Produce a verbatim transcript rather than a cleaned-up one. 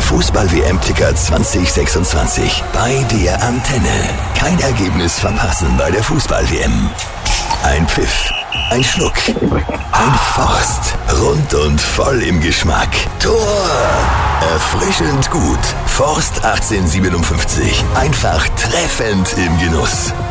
Fußball-W M-Ticker zwanzig sechsundzwanzig bei der Antenne. Kein Ergebnis verpassen bei der Fußball-W M. Ein Pfiff, ein Schluck, ein Forst. Rund und voll im Geschmack. Tor! Erfrischend gut. Forst achtzehnhundertsiebenundfünfzig. Einfach treffend im Genuss.